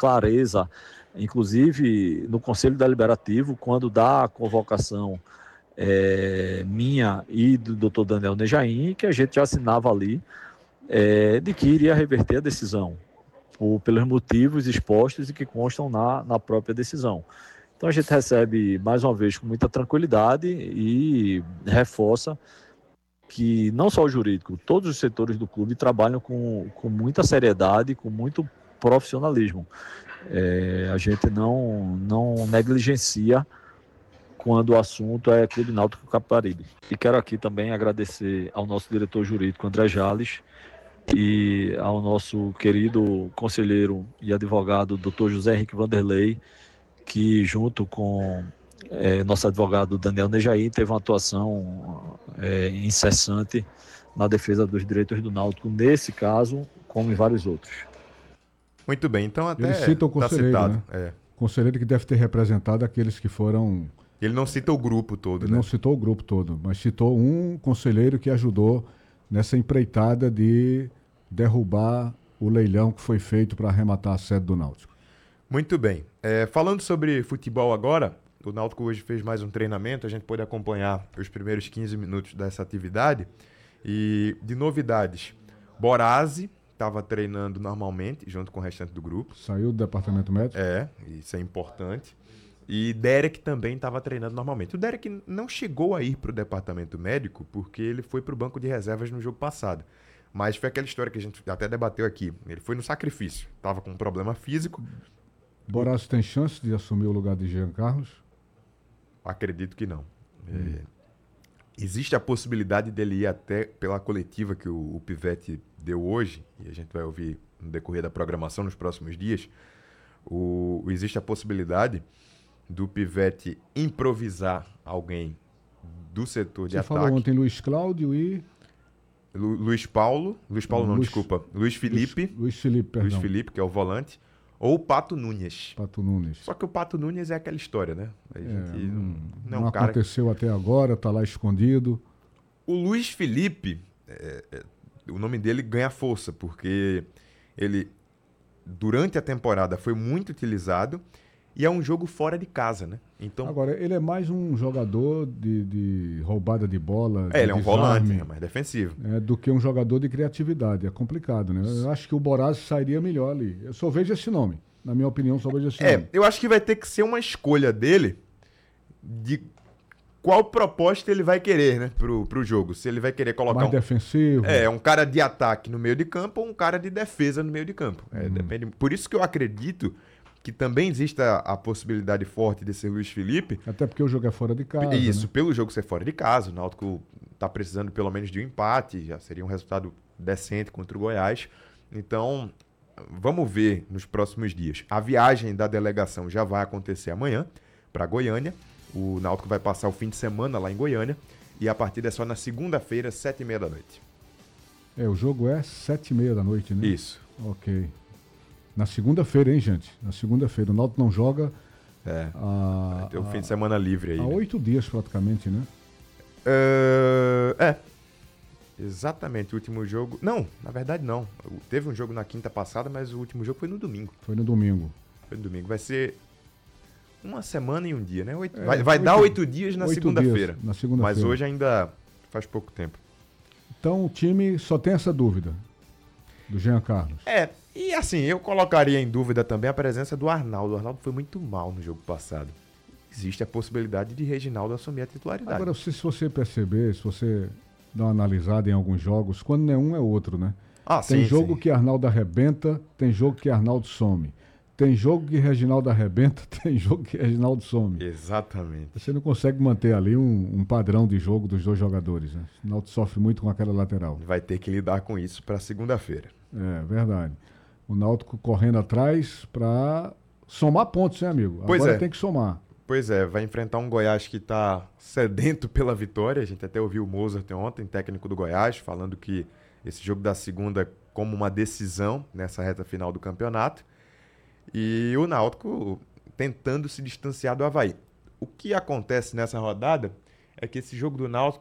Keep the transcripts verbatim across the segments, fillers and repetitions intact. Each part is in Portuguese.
clareza, inclusive no Conselho Deliberativo, quando dá a convocação é, minha e do doutor Daniel Nejaim, que a gente já assinava ali, é, de que iria reverter a decisão, por, pelos motivos expostos e que constam na, na própria decisão. Então a gente recebe, mais uma vez, com muita tranquilidade e reforça que não só o jurídico, todos os setores do clube trabalham com, com muita seriedade, com muito profissionalismo. É, a gente não, não negligencia quando o assunto é Clube Náutico Capibaribe. E quero aqui também agradecer ao nosso diretor jurídico, André Jales, e ao nosso querido conselheiro e advogado, doutor José Henrique Vanderlei, que junto com é, nosso advogado Daniel Nejaí teve uma atuação é, incessante na defesa dos direitos do Náutico, nesse caso, como em vários outros. Muito bem, então até ele cita o conselheiro, tá citado, né? É. Conselheiro que deve ter representado aqueles que foram... Ele não cita o grupo todo, Ele né? não citou o grupo todo, mas citou um conselheiro que ajudou nessa empreitada de derrubar o leilão que foi feito para arrematar a sede do Náutico. Muito bem. É, falando sobre futebol agora, o Náutico hoje fez mais um treinamento, a gente pôde acompanhar os primeiros quinze minutos dessa atividade. E de novidades, Borazzi estava treinando normalmente, junto com o restante do grupo. Saiu do departamento médico? É, isso é importante. E Derek também estava treinando normalmente. O Derek não chegou a ir para o departamento médico porque ele foi para o banco de reservas no jogo passado. Mas foi aquela história que a gente até debateu aqui. Ele foi no sacrifício, estava com um problema físico. Borazzi tem chance de assumir o lugar de Jean Carlos? Acredito que não. Hum. É, existe a possibilidade dele ir até pela coletiva que o, o Pivete deu hoje, e a gente vai ouvir no decorrer da programação nos próximos dias. O, existe a possibilidade do Pivete improvisar alguém do setor de Você ataque. falou ontem Luiz Cláudio e... Lu, Luiz Paulo, Luiz Paulo não, Luiz, desculpa, Luiz Felipe, Luiz, Luiz Felipe, perdão. Luiz Felipe, que é o volante, ou o Pato Nunes. Pato Nunes. Só que o Pato Nunes é aquela história, né? A gente É, não, não, não, não um cara... aconteceu até agora, tá lá escondido. O Luiz Felipe, é, é, o nome dele ganha força, porque ele, durante a temporada, foi muito utilizado e é um jogo fora de casa, né? Então, agora, ele é mais um jogador de, de roubada de bola, é, de ele é um desarme, volante, é mais defensivo. É, do que um jogador de criatividade. É complicado, né? Eu acho que o Borazzi sairia melhor ali. Eu só vejo esse nome. Na minha opinião, só vejo esse É, nome. eu acho que vai ter que ser uma escolha dele de qual proposta ele vai querer, né, pro, pro jogo. Se ele vai querer colocar mais um... defensivo. É, um cara de ataque no meio de campo ou um cara de defesa no meio de campo. É, Hum. depende. Por isso que eu acredito que também existe a, a possibilidade forte de ser Luiz Felipe. Até porque o jogo é fora de casa. Isso, né? pelo jogo ser fora de casa. O Náutico tá precisando pelo menos de um empate, já seria um resultado decente contra o Goiás. Então, vamos ver nos próximos dias. A viagem da delegação já vai acontecer amanhã para Goiânia. O Náutico vai passar o fim de semana lá em Goiânia. E a partida é só na segunda-feira, sete e meia da noite. É, o jogo é sete e meia da noite, né? Isso. Ok. Na segunda-feira, hein, gente? Na segunda-feira. O Náutico não joga É. há, Vai ter o fim de semana livre aí. há né? oito dias praticamente, né? Uh, é. Exatamente, o último jogo... Não, na verdade não. Teve um jogo na quinta passada, mas o último jogo foi no domingo. Foi no domingo. Foi no domingo. Vai ser uma semana e um dia, né? Oito... É, vai vai oito- dar oito dias na oito segunda-feira. dias na segunda-feira. Mas hoje ainda faz pouco tempo. Então o time só tem essa dúvida do Jean Carlos. É, e assim, eu colocaria em dúvida também a presença do Arnaldo. O Arnaldo foi muito mal no jogo passado. Existe a possibilidade de Reginaldo assumir a titularidade. Agora, se, se você perceber, se você dar uma analisada em alguns jogos, quando não é um, é outro, né? ah, Tem sim, jogo sim. que Arnaldo arrebenta, tem jogo que Arnaldo some. Tem jogo que Reginaldo arrebenta, tem jogo que Reginaldo some. Exatamente. Você não consegue manter ali um, um padrão de jogo dos dois jogadores, né? O Náutico sofre muito com aquela lateral. Vai ter que lidar com isso para segunda-feira. É, verdade. O Náutico correndo atrás para somar pontos, né, amigo? Pois Agora é. tem que somar. Pois é, vai enfrentar um Goiás que está sedento pela vitória. A gente até ouviu o Mozart ontem, técnico do Goiás, falando que esse jogo da segunda é como uma decisão nessa reta final do campeonato. E o Náutico tentando se distanciar do Avaí. O que acontece nessa rodada é que esse jogo do Náutico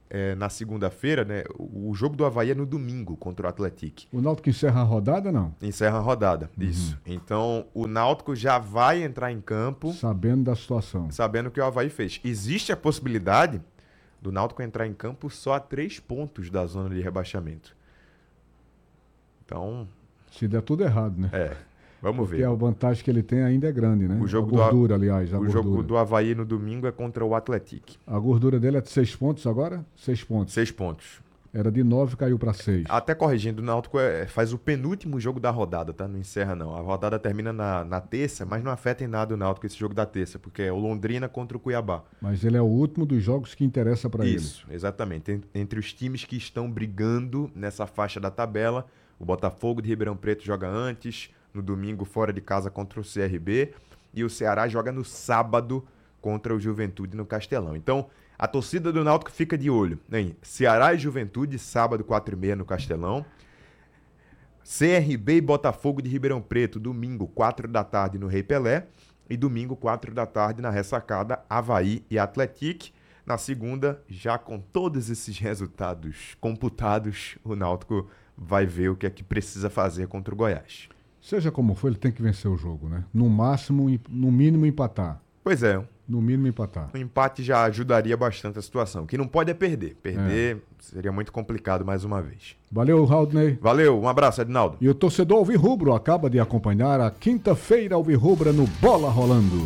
é, na segunda-feira, né? O, o jogo do Avaí é no domingo contra o Atlético. O Náutico encerra a rodada, não? Encerra a rodada, uhum. Isso. Então, o Náutico já vai entrar em campo... Sabendo da situação. Sabendo o que o Avaí fez. Existe a possibilidade do Náutico entrar em campo só a três pontos da zona de rebaixamento. Então... Se der tudo errado, né? É, vamos Porque ver. Porque a vantagem que ele tem ainda é grande, né? O jogo a gordura, do, aliás. A o gordura. jogo do Avaí no domingo é contra o Atlético. A gordura dele é de seis pontos agora? Seis pontos. Seis pontos. Era de nove, caiu para seis. Até corrigindo, o Náutico é, faz o penúltimo jogo da rodada, tá? Não encerra, não. A rodada termina na, na terça, mas não afeta em nada o Náutico esse jogo da terça, porque é o Londrina contra o Cuiabá. Mas ele é o último dos jogos que interessa para ele. Isso, exatamente. Entre os times que estão brigando nessa faixa da tabela, o Botafogo de Ribeirão Preto joga antes, no domingo fora de casa contra o C R B, e o Ceará joga no sábado contra o Juventude no Castelão. Então, a torcida do Náutico fica de olho em Ceará e Juventude, sábado, quatro e meia no Castelão. C R B e Botafogo de Ribeirão Preto, domingo, quatro da tarde no Rei Pelé. E domingo, quatro da tarde na ressacada, Avaí e Atlético. Na segunda, já com todos esses resultados computados, o Náutico vai ver o que é que precisa fazer contra o Goiás. Seja como for, ele tem que vencer o jogo, né? No máximo, no mínimo, empatar. Pois é. No mínimo, empatar. O empate já ajudaria bastante a situação. O que não pode é perder. Perder é. Seria muito complicado mais uma vez. Valeu, Raudney. Valeu, um abraço, Edinaldo. E o torcedor alvirrubro acaba de acompanhar a quinta-feira alvirrubra no Bola Rolando.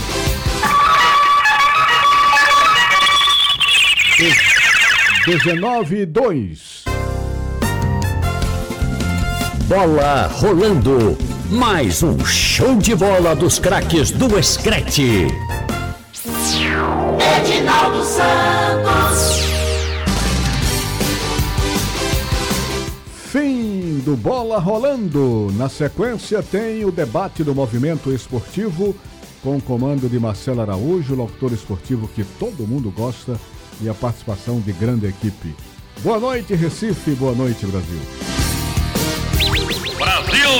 dezenove e dois. Bola rolando. Mais um show de bola dos craques do Screte. Edinaldo Santos. Fim do Bola Rolando. Na sequência tem o debate do movimento esportivo com o comando de Marcelo Araújo, locutor esportivo que todo mundo gosta, e a participação de grande equipe. Boa noite, Recife. Boa noite, Brasil. Brasil!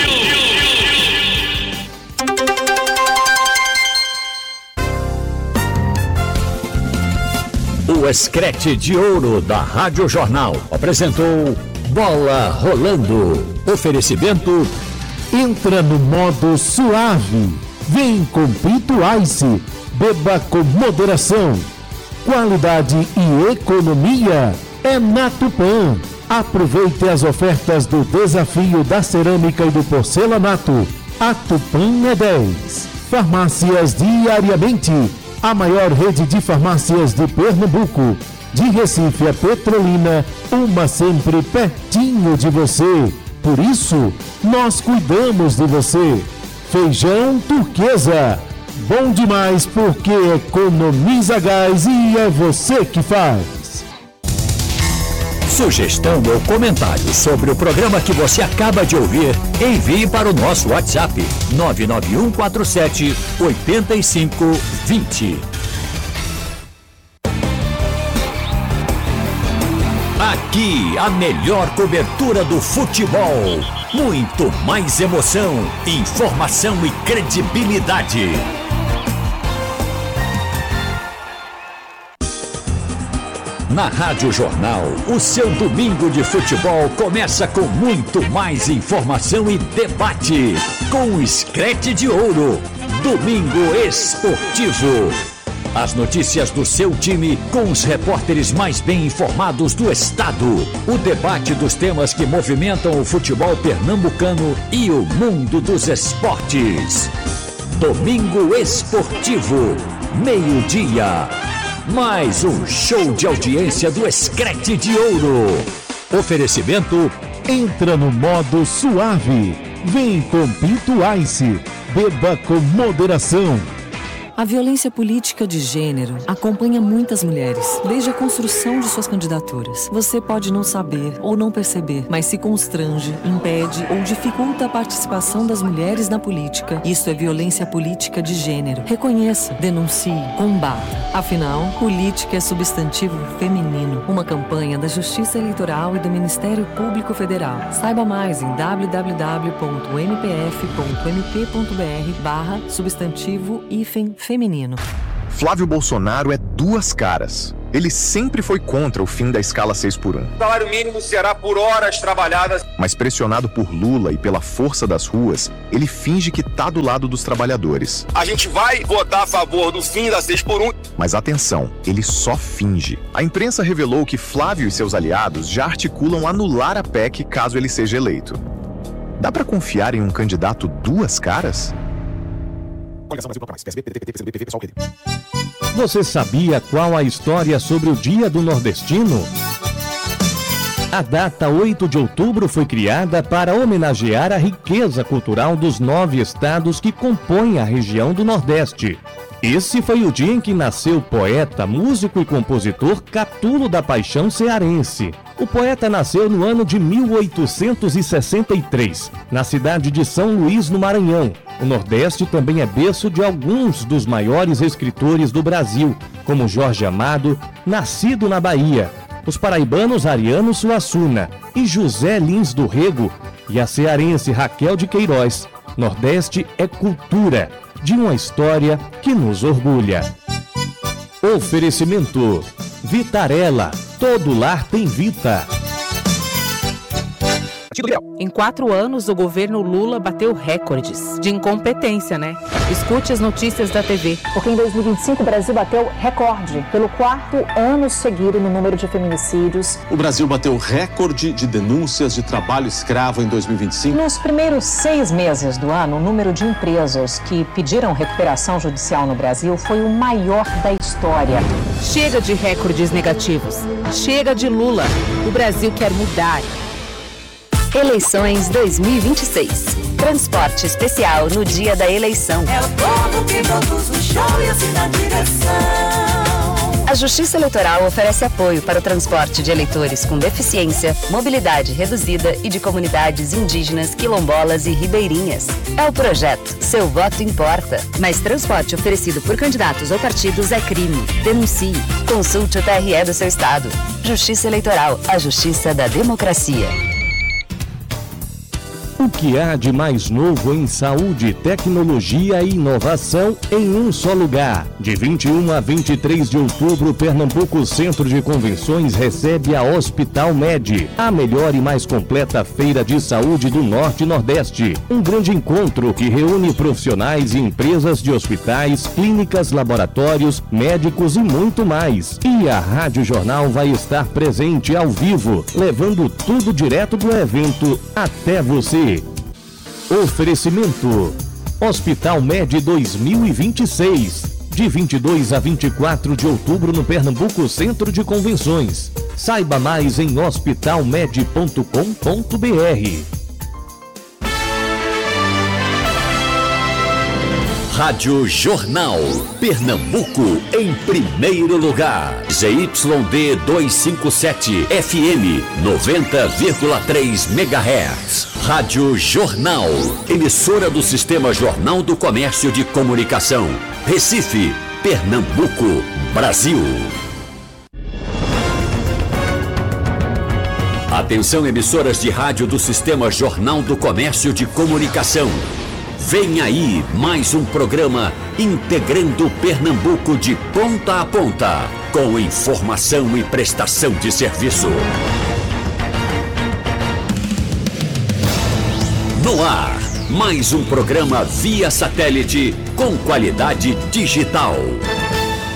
O Screte de Ouro da Rádio Jornal apresentou Bola Rolando. Oferecimento: entra no modo suave. Vem com Pinto Ice. Beba com moderação. Qualidade e economia é na Tupã. Aproveite as ofertas do desafio da cerâmica e do porcelanato. A Tupã é dez. Farmácias Diariamente. A maior rede de farmácias de Pernambuco. De Recife a Petrolina, uma sempre pertinho de você. Por isso, nós cuidamos de você. Feijão Turquesa. Bom demais porque economiza gás e é você que faz. Sugestão ou comentário sobre o programa que você acaba de ouvir, envie para o nosso WhatsApp nove nove um quatro sete oito cinco dois zero. Aqui a melhor cobertura do futebol. Muito mais emoção, informação e credibilidade. Na Rádio Jornal, o seu domingo de futebol começa com muito mais informação e debate. Com o Screte de Ouro, Domingo Esportivo. As notícias do seu time com os repórteres mais bem informados do estado. O debate dos temas que movimentam o futebol pernambucano e o mundo dos esportes. Domingo Esportivo, meio-dia. Mais um show de audiência do Screte de Ouro. Oferecimento: entra no modo suave. Vem com Pinto Ice. Beba com moderação. A violência política de gênero acompanha muitas mulheres, desde a construção de suas candidaturas. Você pode não saber ou não perceber, mas se constrange, impede ou dificulta a participação das mulheres na política. Isso é violência política de gênero. Reconheça, denuncie, combata. Afinal, política é substantivo feminino. Uma campanha da Justiça Eleitoral e do Ministério Público Federal. Saiba mais em w w w ponto m p f ponto m p ponto b r barra substantivo hífen feminino. Flávio Bolsonaro é duas caras. ele sempre foi contra o fim da escala seis por um. O salário mínimo será por horas trabalhadas. Mas pressionado por Lula e pela força das ruas, ele finge que tá do lado dos trabalhadores. A gente vai votar a favor do fim da seis por um. Mas atenção, ele só finge. A imprensa revelou que Flávio e seus aliados já articulam anular a P E C caso ele seja eleito. Dá pra confiar em um candidato duas caras? Você sabia qual a história sobre o Dia do Nordestino? A data oito de outubro foi criada para homenagear a riqueza cultural dos nove estados que compõem a região do Nordeste. Esse foi o dia em que nasceu o poeta, músico e compositor Catulo da Paixão cearense. O poeta nasceu no ano de mil oitocentos e sessenta e três, na cidade de São Luís, no Maranhão. O Nordeste também é berço de alguns dos maiores escritores do Brasil, como Jorge Amado, nascido na Bahia, os paraibanos Ariano Suassuna e José Lins do Rego, e a cearense Raquel de Queiroz. Nordeste é cultura, de uma história que nos orgulha. Oferecimento Vitarella, todo lar tem Vita. Em quatro anos, o governo Lula bateu recordes de incompetência, né? Escute as notícias da T V. Porque em dois mil e vinte e cinco o Brasil bateu recorde pelo quarto ano seguido no número de feminicídios. O Brasil bateu recorde de denúncias de trabalho escravo em dois mil e vinte e cinco. Nos primeiros seis meses do ano, o número de empresas que pediram recuperação judicial no Brasil foi o maior da história. Chega de recordes negativos. Chega de Lula. O Brasil quer mudar. Eleições dois mil e vinte e seis. Transporte especial no dia da eleição. É o povo que produz o show e assina a direção. A Justiça Eleitoral oferece apoio para o transporte de eleitores com deficiência, mobilidade reduzida e de comunidades indígenas, quilombolas e ribeirinhas. É o projeto Seu Voto Importa. Mas transporte oferecido por candidatos ou partidos é crime. Denuncie. Consulte o T R E do seu estado. Justiça Eleitoral, a justiça da democracia. O que há de mais novo em saúde, tecnologia e inovação em um só lugar? De vinte e um a vinte e três de outubro, Pernambuco Centro de Convenções recebe a Hospital Med, a melhor e mais completa feira de saúde do Norte e Nordeste. Um grande encontro que reúne profissionais e empresas de hospitais, clínicas, laboratórios, médicos e muito mais. E a Rádio Jornal vai estar presente ao vivo, levando tudo direto do evento até você. Oferecimento Hospital Med dois mil e vinte e seis, de vinte e dois a vinte e quatro de outubro no Pernambuco Centro de Convenções. Saiba mais em hospital med ponto com ponto b r. Rádio Jornal, Pernambuco em primeiro lugar. Z Y D duzentos e cinquenta e sete, F M noventa vírgula três megahertz. Rádio Jornal, emissora do Sistema Jornal do Comércio de Comunicação. Recife, Pernambuco, Brasil. Atenção, emissoras de rádio do Sistema Jornal do Comércio de Comunicação. Vem aí mais um programa integrando Pernambuco de ponta a ponta, com informação e prestação de serviço. No ar, mais um programa via satélite com qualidade digital.